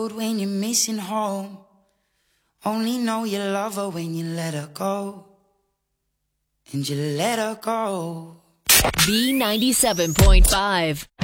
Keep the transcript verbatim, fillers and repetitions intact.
road when you're missing home. Only know you love her when you let her go. And you let her go. B ninety-seven point five.